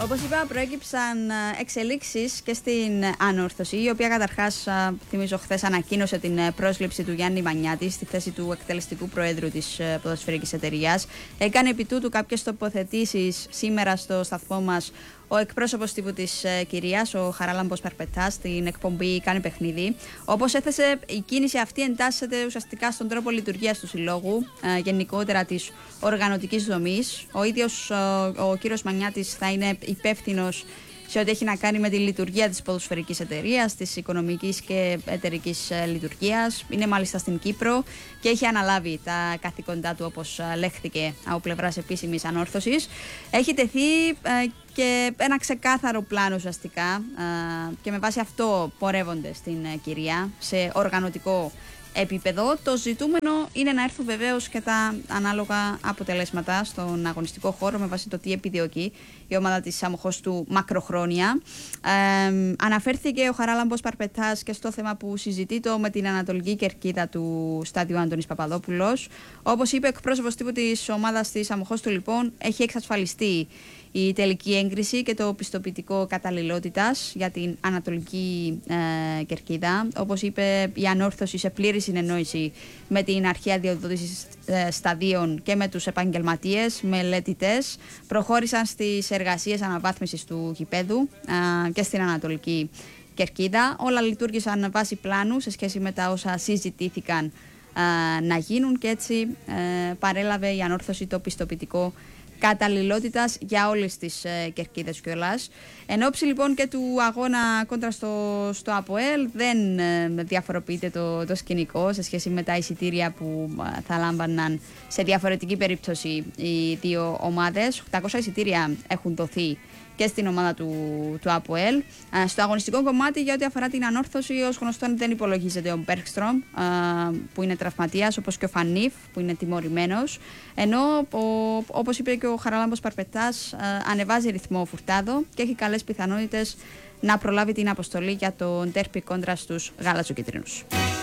Όπως είπα, προέκυψαν εξελίξεις και στην Ανόρθωση, η οποία καταρχάς, θυμίζω, χθες ανακοίνωσε την πρόσληψη του Γιάννη Μανιάτη στη θέση του εκτελεστικού προέδρου της ποδοσφαιρικής εταιρείας. Έκανε επί τούτου κάποιες τοποθετήσεις σήμερα στο σταθμό μας ο εκπρόσωπος τύπου της κυρίας, ο Χαράλαμπος Περπετάς, στην εκπομπή Κάνε Παιχνίδι. Όπως έθεσε, η κίνηση αυτή εντάσσεται ουσιαστικά στον τρόπο λειτουργίας του συλλόγου, γενικότερα της οργανωτικής δομής. Ο ίδιος ο κύριος Μανιάτης θα είναι υπεύθυνος σε ό,τι έχει να κάνει με τη λειτουργία της ποδοσφαιρικής εταιρείας, της οικονομικής και εταιρικής λειτουργίας. Είναι μάλιστα στην Κύπρο και έχει αναλάβει τα καθήκοντά του, όπως λέχθηκε από πλευράς επίσημης Ανόρθωσης. Έχει τεθεί και ένα ξεκάθαρο πλάνο ουσιαστικά και με βάση αυτό πορεύονται στην κυρία σε οργανωτικό επίπεδο. Το ζητούμενο είναι να έρθουν βεβαίως και τα ανάλογα αποτελέσματα στον αγωνιστικό χώρο με βάση το τι επιδιώκει η ομάδα της Αμοχώς του μακροχρόνια. Αναφέρθηκε ο Χαράλαμπος Παρπετάς και στο θέμα που συζητείται με την ανατολική κερκίδα του στάδιου Άντωνης Παπαδόπουλος. Όπως είπε ο εκπρόσωπος τύπου της ομάδας της Αμοχώς του, λοιπόν, έχει εξασφαλιστεί η τελική έγκριση και το πιστοποιητικό καταλληλότητας για την ανατολική κερκίδα. Όπως είπε, η Ανόρθωση σε πλήρη συνεννόηση με την αρχαία διοδότηση σταδίων και με τους επαγγελματίες, μελετητές, προχώρησαν στις εργασίες αναβάθμισης του γηπέδου και στην ανατολική κερκίδα. Όλα λειτουργήσαν βάσει πλάνου σε σχέση με τα όσα συζητήθηκαν να γίνουν και έτσι παρέλαβε η Ανόρθωση το πιστοποιητικό καταλληλότητας για όλες τις κερκίδες κιόλας. Εν ώψη λοιπόν και του αγώνα κόντρα στο ΑΠΟΕΛ, δεν διαφοροποιείται το σκηνικό σε σχέση με τα εισιτήρια που θα λάμβαναν σε διαφορετική περίπτωση οι δύο ομάδες. 800 εισιτήρια έχουν δοθεί και στην ομάδα του ΑΠΟΕΛ. Στο αγωνιστικό κομμάτι, για ό,τι αφορά την Ανόρθωση, ως γνωστόν δεν υπολογίζεται ο Μπέρκστρομ, που είναι τραυματίας, όπως και ο Φανίφ, που είναι τιμωρημένος. Ενώ, όπως είπε και ο Χαράλαμπος Παρπετάς, ανεβάζει ρυθμό ο Φουρτάδο και έχει καλές πιθανότητες να προλάβει την αποστολή για το ντέρπι κόντρα στους γαλατσοκίτρινους.